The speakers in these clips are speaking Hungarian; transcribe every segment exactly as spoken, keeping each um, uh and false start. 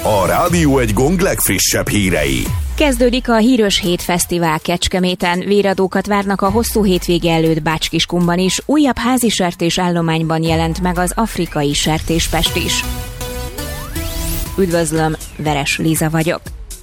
A Rádió Egy Gong legfrissebb hírei. Kezdődik a Híros Hét Fesztivál Kecskeméten. Véradókat várnak a hosszú hétvége előtt Bács-Kiskunban is. Újabb házi sertés állományban jelent meg az afrikai sertéspest is. Üdvözlöm, Veres Liza vagyok.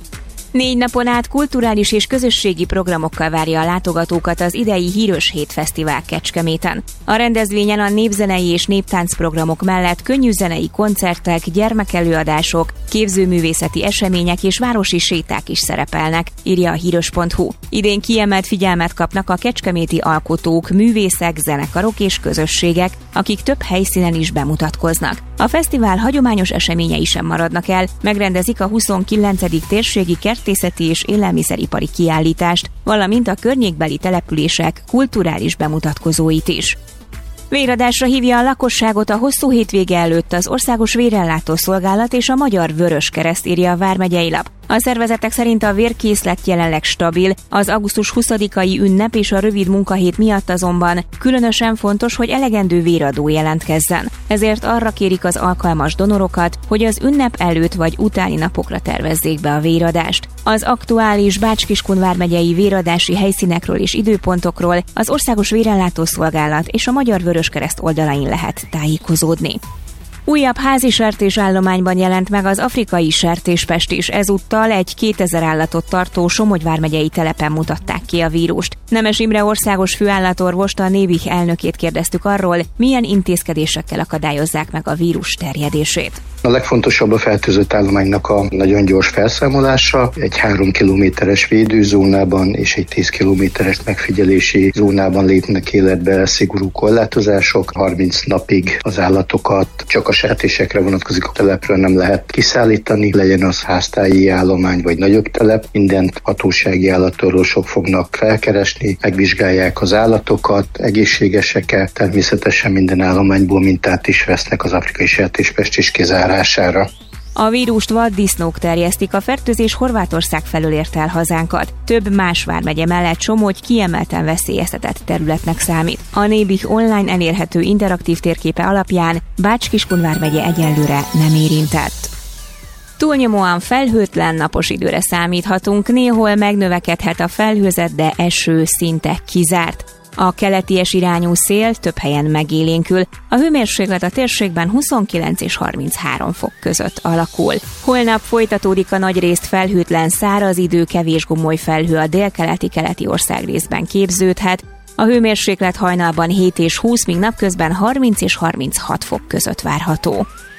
Négy napon át kulturális és közösségi programokkal várja a látogatókat az idei Híros Hét Fesztivál Kecskeméten. A rendezvényen a népzenei és néptáncprogramok mellett könnyűzenei koncertek, gyermekelőadások, képzőművészeti események és városi séták is szerepelnek, írja a híros pont hu. Idén kiemelt figyelmet kapnak a kecskeméti alkotók, művészek, zenekarok és közösségek, akik több helyszínen is bemutatkoznak. A fesztivál hagyományos eseményei sem maradnak el, megrendezik a huszonkilencedik térségi kertészeti és élelmiszeripari kiállítást, valamint a környékbeli települések kulturális bemutatkozóit is. Véradásra hívja a lakosságot a hosszú hétvége előtt az Országos Vérellátó Szolgálat és a Magyar Vöröskereszt, írja a Vármegyei Lap. A szervezetek szerint a vérkészlet jelenleg stabil, az augusztus huszadikai ünnep és a rövid munkahét miatt azonban különösen fontos, hogy elegendő véradó jelentkezzen. Ezért arra kérik az alkalmas donorokat, hogy az ünnep előtt vagy utáni napokra tervezzék be a véradást. Az aktuális Bács-Kiskun vármegyei véradási helyszínekről és időpontokról az Országos Vérellátó Szolgálat és a Magyar Vöröskereszt oldalain lehet tájékozódni. Újabb házi sertésállományban jelent meg az afrikai sertéspest is, ezúttal egy kétezer állatot tartó Somogy vármegyei telepen mutatták ki a vírust. Nemes Imre országos főállatorvost, a Nébih elnökét kérdeztük arról, milyen intézkedésekkel akadályozzák meg a vírus terjedését. A legfontosabb a fertőzött állománynak a nagyon gyors felszámolása, egy három kilométeres védőzónában és egy tíz kilométeres megfigyelési zónában lépnek életbe szigorú korlátozások. harminc napig az állatokat csak a sertésekre vonatkozik, a telepről nem lehet kiszállítani, legyen az háztáji állomány vagy nagyobb telep. Mindent hatósági állatorvosok fognak felkeresni, megvizsgálják az állatokat, egészségesek-e, természetesen minden állományból mintát is vesznek az afrikai sertéspest is kizárására. A vírust vaddisznók terjesztik, a fertőzés Horvátország felől ért el hazánkat. Több más vármegye mellett Somogy kiemelten veszélyeztetett területnek számít. A Nébih online elérhető interaktív térképe alapján Bács-Kiskun vármegye egyelőre nem érintett. Túlnyomóan felhőtlen napos időre számíthatunk, néhol megnövekedhet a felhőzet, de eső szinte kizárt. A keleties irányú szél több helyen megélénkül, a hőmérséklet a térségben huszonkilenc és harminchárom fok között alakul. Holnap folytatódik a nagyrészt felhőtlen száraz idő, kevés gomoly felhő a délkeleti-keleti országrészben képződhet, a hőmérséklet hajnalban hét és húsz, míg napközben harminc és harminchat fok között várható.